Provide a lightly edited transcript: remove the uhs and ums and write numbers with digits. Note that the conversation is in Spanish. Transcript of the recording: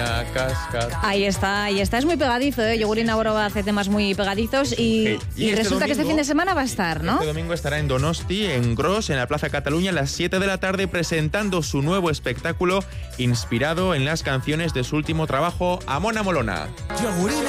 Ahí está. Es muy pegadizo, ¿eh? Yogurín Navarro hace temas muy pegadizos y resulta que este fin de semana va a estar, ¿no? Este domingo estará en Donosti, en Gros, en la Plaza Cataluña, a las 7 de la tarde, presentando su nuevo espectáculo inspirado en las canciones de su último trabajo, Amona Molona. Yogurín